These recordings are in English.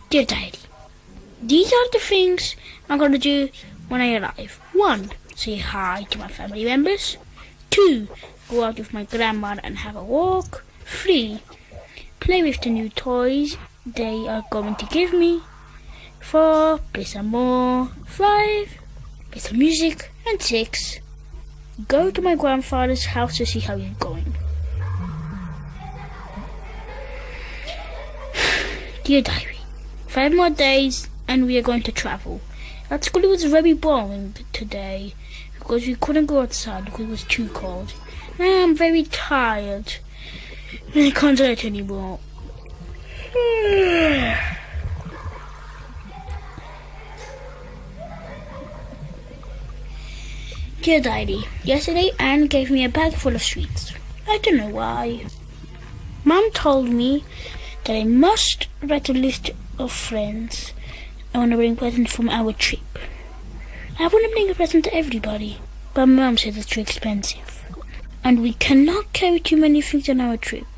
Dear Diary, these are the things I'm going to do when I arrive. 1. Say hi to my family members. 2. Go out with my grandma and have a walk. 3. Play with the new toys they are going to give me. 4. Play some more. 5. Play some music. And 6. Go to my grandfather's house to see how he's going. Dear Diary, 5 more days and we are going to travel. At school it was very boring today because we couldn't go outside because it was too cold. Now I'm very tired and I can't do it anymore. Dear Diary, yesterday Anne gave me a bag full of sweets. I don't know why. Mum told me that I must write a list of friends I want to bring presents from our trip. I want to bring a present to everybody, but Mum said it's too expensive. And we cannot carry too many things on our trip.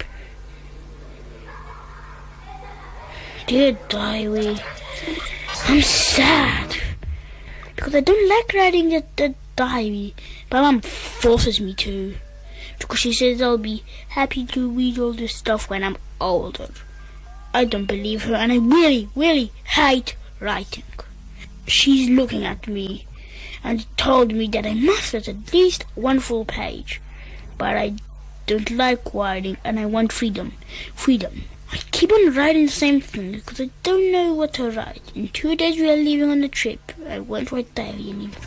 Dear Diary, I'm sad because I don't like writing the diary, but Mum forces me to because she says I'll be happy to read all this stuff when I'm older. I don't believe her and I really, really hate writing. She's looking at me and told me that I must write at least 1 full page. But I don't like writing and I want freedom. Freedom. I keep on writing the same thing because I don't know what to write. In 2 days we are leaving on the trip. I won't write diary anymore.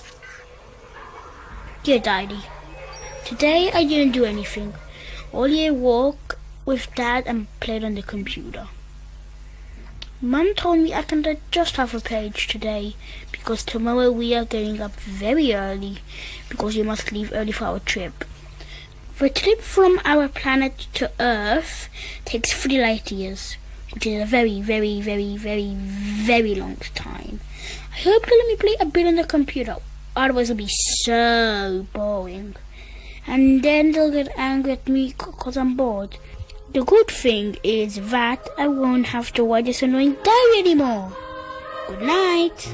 Dear Diary, today I didn't do anything. Only I walked with Dad and played on the computer. Mum told me I can write just half a page today because tomorrow we are getting up very early because we must leave early for our trip. The trip from our planet to Earth takes 3 light years, which is a very, very, very, very, very long time. I hope they'll let me play a bit on the computer, otherwise it'll be so boring. And then they'll get angry at me because I'm bored. The good thing is that I won't have to write this annoying diary anymore. Good night.